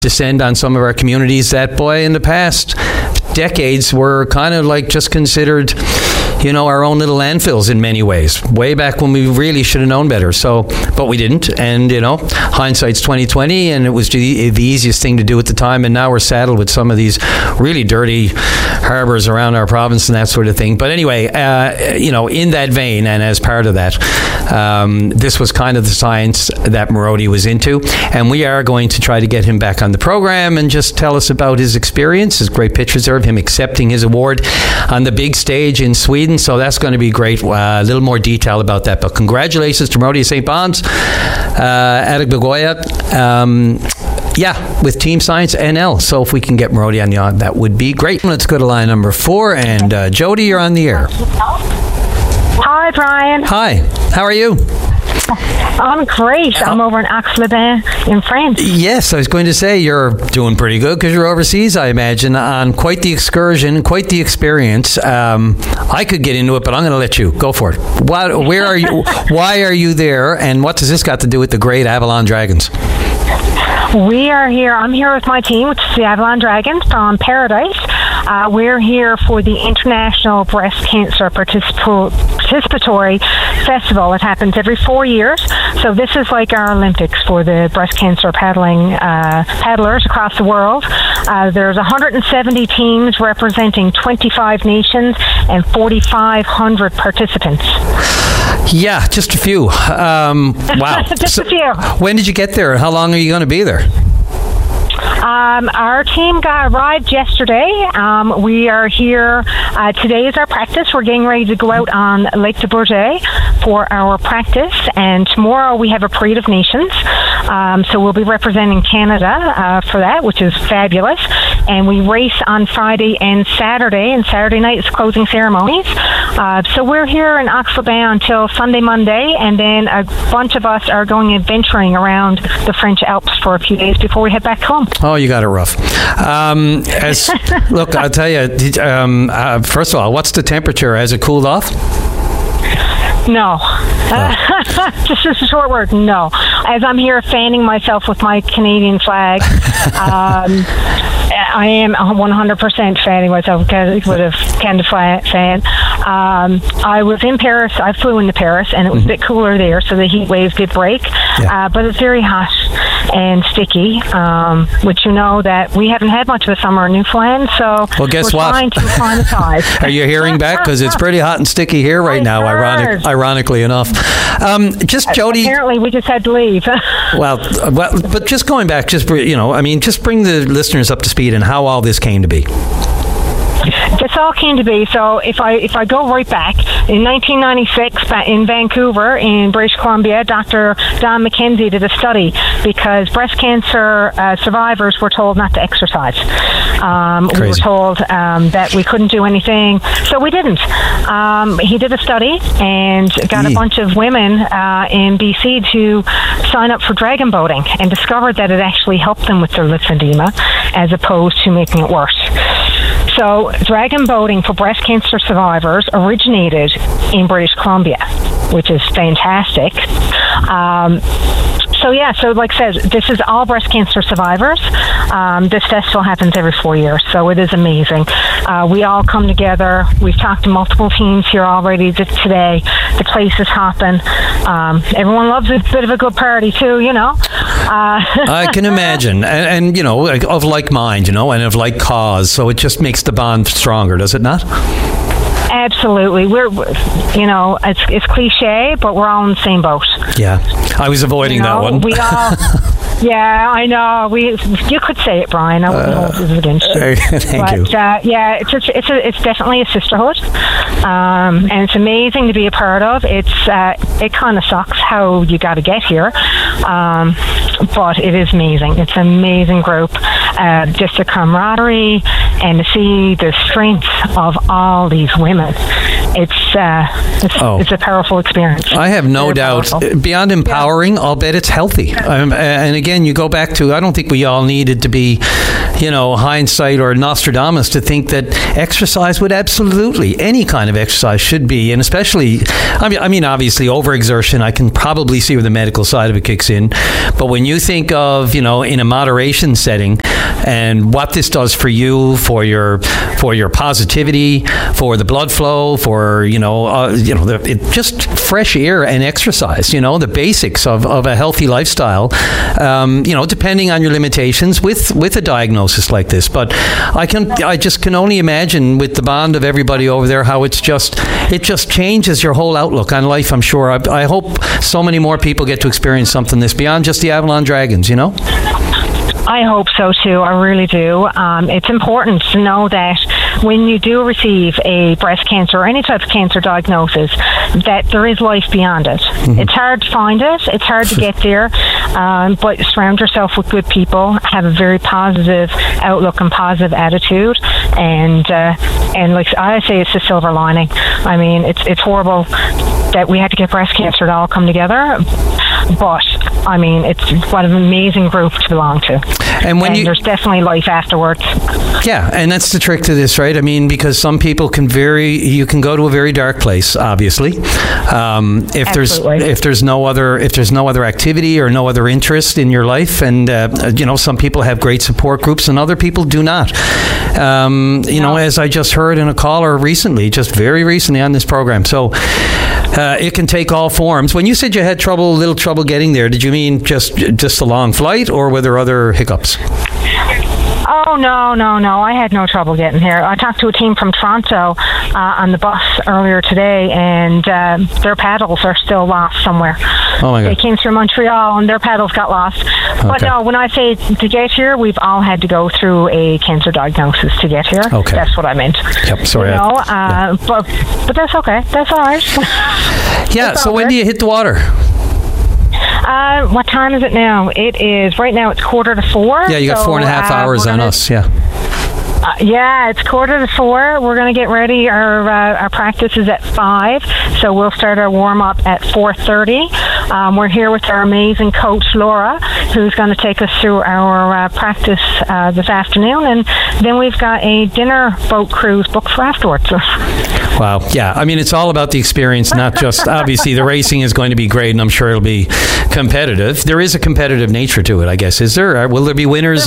descend on some of our communities that, boy, in the past decades were kind of like just considered, our own little landfills in many ways, way back when we really should have known better. So, but we didn't. And, hindsight's 2020, and it was the easiest thing to do at the time. And now we're saddled with some of these really dirty harbors around our province and that sort of thing. But anyway, in that vein, and as part of that, this was kind of the science that Marody was into. And we are going to try to get him back on the program and just tell us about his experience. There's great pictures there of him accepting his award on the big stage in Sweden. So that's going to be great. A little more detail about that. But congratulations to Marody St. Bon's, Eric Begoya, with Team Science NL. So if we can get Marody on the on, that would be great. Let's go to line number 4. And Jody, you're on the air. Hi, Brian. Hi. How are you? I'm great. I'm over in Aix-les-Bains in France. Yes, I was going to say you're doing pretty good because you're overseas, I imagine, on quite the excursion, quite the experience. I could get into it, but I'm going to let you. Go for it. Where are you? Why are you there? And what does this got to do with the great Avalon Dragons? We are here. I'm here with my team, which is the Avalon Dragons from Paradise. We're here for the International Breast Cancer Participatory Festival. It happens every 4 years. So this is like our Olympics for the breast cancer paddlers across the world. There's 170 teams representing 25 nations and 4,500 participants. Yeah, just a few. Wow. Just a few. When did you get there? How long are you going to be there? Our team arrived yesterday. We are here. Today is our practice. We're getting ready to go out on Lake de Bourget for our practice. And tomorrow we have a Parade of Nations. So we'll be representing Canada for that, which is fabulous. And we race on Friday and Saturday. And Saturday night is closing ceremonies. So we're here in Aix-les-Bains until Sunday, Monday. And then a bunch of us are going adventuring around the French Alps for a few days before we head back home. Oh, you got it rough. Look, I'll tell you, first of all, what's the temperature? Has it cooled off? No. Just a short word, no. As I'm here fanning myself with my Canadian flag, I am 100% fanning myself with a Canada fan. I was in Paris. I flew into Paris, and it was a bit cooler there, so the heat waves did break. Yeah. But it's very hot and sticky, which that we haven't had much of a summer in Newfoundland, so guess we're what? trying to acclimatize. Are you hearing back? Because it's pretty hot and sticky here right now, ironically enough. Jody... Apparently, we just had to leave. well, but just going back, just bring the listeners up to speed and how all this came to be. This all came to be. So if I go right back, in 1996 in Vancouver in British Columbia, Dr. Don McKenzie did a study because breast cancer survivors were told not to exercise. We were told that we couldn't do anything, so we didn't. He did a study and got a bunch of women in BC to sign up for dragon boating and discovered that it actually helped them with their lymphedema as opposed to making it worse. So dragon boating for breast cancer survivors originated in British Columbia, which is fantastic. So like I said, this is all breast cancer survivors. This festival happens every 4 years, so it is amazing. We all come together. We've talked to multiple teams here already today. The place is hopping. Everyone loves a bit of a good party too, I can imagine. And of like mind, and of like cause. So it just makes the bond stronger, does it not? Absolutely. It's cliche, but we're all in the same boat. Yeah. I was avoiding that one. We all... Yeah, I know. You could say it, Brian. I wouldn't hold this against you. Thank you. It's definitely a sisterhood, and it's amazing to be a part of. It kind of sucks how you got to get here, but it is amazing. It's an amazing group. Just the camaraderie and to see the strength of all these women. It's a powerful experience. I have no doubt. Beyond empowering, I'll bet it's healthy. And again, you go back to, I don't think we all needed to be, hindsight or Nostradamus to think that exercise would absolutely, any kind of exercise should be, and especially, I mean, obviously overexertion, I can probably see where the medical side of it kicks in. But when you think of, in a moderation setting and what this does for you, for your positivity, for the blood flow, for, just fresh air and exercise, the basics of a healthy lifestyle, depending on your limitations with a diagnosis like this. But I just can only imagine with the bond of everybody over there how it just changes your whole outlook on life, I'm sure. I hope so many more people get to experience something this beyond just the Avalon Dragons, I hope so too. I really do. It's important to know that when you do receive a breast cancer or any type of cancer diagnosis, that there is life beyond it. Mm-hmm. It's hard to find it. It's hard to get there. But surround yourself with good people. Have a very positive outlook and positive attitude. And like I say, it's the silver lining. I mean, it's horrible that we had to get breast cancer to all come together. But I mean, it's what an amazing group to belong to. And there's definitely life afterwards. Yeah, and that's the trick to this, right? I mean, because some people you can go to a very dark place, obviously. If there's no other activity or no other interest in your life, and some people have great support groups and other people do not. As I just heard in a caller just very recently on this program. So it can take all forms. When you said you had little trouble getting there, did you mean just a long flight, or were there other hiccups? Oh, no. I had no trouble getting here. I talked to a team from Toronto on the bus earlier today, and their paddles are still lost somewhere. Oh, my God. They came through Montreal, and their paddles got lost. Okay. But no, when I say to get here, we've all had to go through a cancer diagnosis to get here. Okay. That's what I meant. Yep, sorry. But that's okay. That's all right. Yeah, so when do you hit the water? What time is it now? Right now it's 3:45. Yeah, you got 4.5 hours on us, yeah. It's 3:45. We're going to get ready. Our practice is at 5, so we'll start our warm-up at 4:30. We're here with our amazing coach, Laura, who's going to take us through our practice this afternoon, and then we've got a dinner boat cruise booked for afterwards. Wow, yeah. I mean, it's all about the experience, not just, obviously, the racing is going to be great, and I'm sure it'll be competitive. There is a competitive nature to it, I guess. Is there? Will there be winners?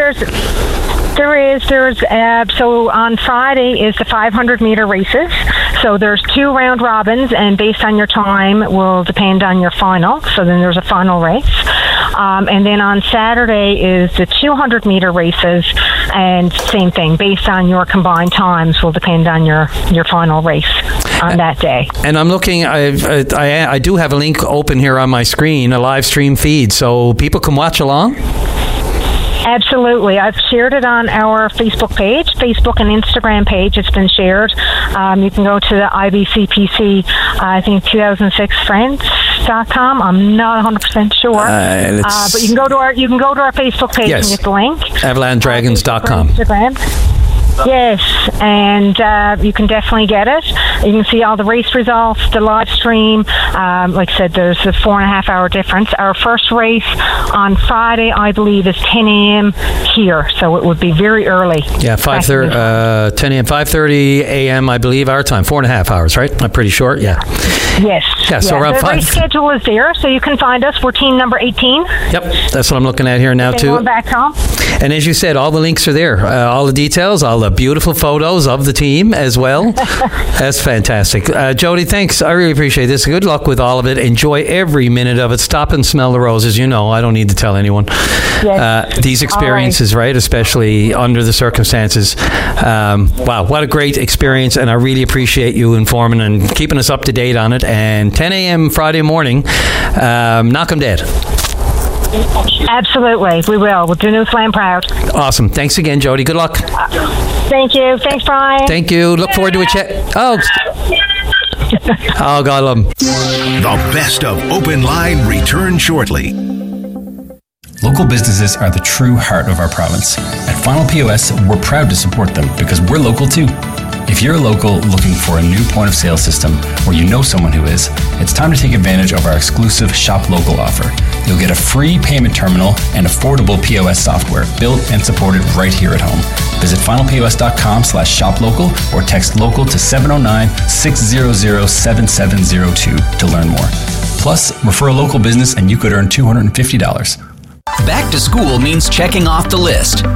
There is. So on Friday is the 500-meter races. So there's 2 round robins, and based on your time will depend on your final. So then there's a final race. And then on Saturday is the 200-meter races, and same thing. Based on your combined times will depend on your final race on that day. And I'm looking, I do have a link open here on my screen, a live stream feed, so people can watch along? Absolutely. I've shared it on our Facebook and Instagram page. It's been shared. You can go to the IBCPC, I think 2006 friends.com. I'm not 100% sure. But you can go to our Facebook page and get the link. AvalonDragons.com. Instagram. Yes, and you can definitely get it. You can see all the race results, the live stream. Like I said, there's a 4.5 hour difference. Our first race on Friday, I believe, is 10 a.m. here, so it would be very early. Yeah, 10 a.m., 5:30 a.m., I believe, our time. 4.5 hours, right? I'm pretty short, yeah. Yes. Yeah, so around 5. The race schedule is there, so you can find us. We're team number 18. Yep, that's what I'm looking at here now, too. Going back home. And as you said, all the links are there. All the details, all the beautiful photos of the team as well. That's fantastic. Jody, thanks. I really appreciate this. Good luck with all of it. Enjoy every minute of it. Stop and smell the roses. I don't need to tell anyone. Yes. These experiences, right, especially under the circumstances. Wow, what a great experience, and I really appreciate you informing and keeping us up to date on it. And 10 a.m. Friday morning, knock 'em dead. Absolutely, we will. We'll do Newfoundland proud. Awesome. Thanks again, Jody. Good luck. Thank you. Thanks, Brian. Thank you. Look forward to a chat. Oh, God love 'em. The best of Open Line returns shortly. Local businesses are the true heart of our province. At Final POS, we're proud to support them because we're local too. If you're a local looking for a new point of sale system or you know someone who is, it's time to take advantage of our exclusive Shop Local offer. You'll get a free payment terminal and affordable POS software built and supported right here at home. Visit finalpos.com/shoplocal or text local to 709-600-7702 to learn more. Plus, refer a local business and you could earn $250. Back to school means checking off the list.